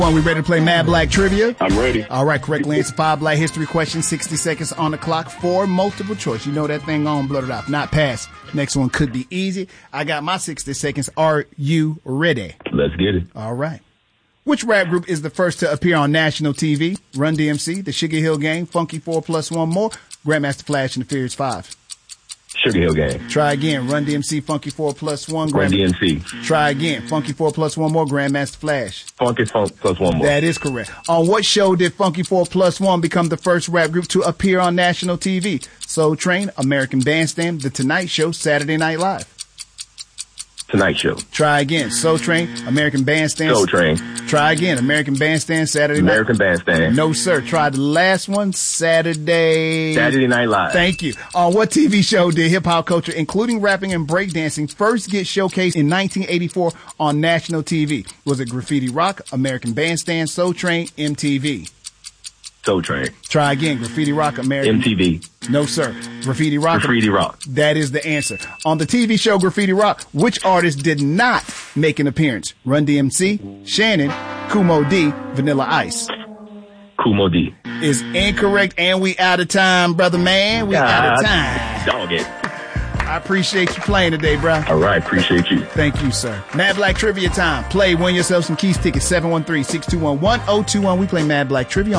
We ready to play Mad Black Trivia? I'm ready. All right, correctly answer 5 Black history questions, 60 seconds on the clock, 4 multiple choice. You know that thing on, blurt it out. Not pass. Next one could be easy. I got my 60 seconds. Are you ready? Let's get it. All right. Which rap group is the first to appear on national TV? Run DMC, The Sugar Hill Gang, Funky 4 Plus One More, Grandmaster Flash, and The Furious 5. Sugar Hill Gang. Try again. Run DMC, Funky 4 Plus One. Run DMC. Try again. Funky 4 Plus One More, Grandmaster Flash. Funky 4 Plus One More. That is correct. On what show did Funky 4 Plus One become the first rap group to appear on national TV? Soul Train, American Bandstand, The Tonight Show, Saturday Night Live. Tonight Show. Try again. Soul Train, American Bandstand. Soul Train. Try again. American Bandstand, Saturday Night. American Bandstand. No, sir. Try the last one. Saturday Night Live. Thank you. On what TV show did hip hop culture, including rapping and breakdancing, first get showcased in 1984 on national TV? Was it Graffiti Rock, American Bandstand, Soul Train, MTV? Soul Train. Try again. Graffiti Rock, American. MTV. No, sir. Graffiti Rock. Graffiti Rock. That is the answer. On the TV show Graffiti Rock, which artist did not make an appearance? Run DMC, Shannon, Kumo D, Vanilla Ice. Kumo D. Is incorrect, and we out of time, brother man. We out of time. Dog it. I appreciate you playing today, bro. All right. Appreciate you. Thank you, sir. Mad Black Trivia time. Play, win yourself some Keys tickets. 713-621-1021. We play Mad Black Trivia.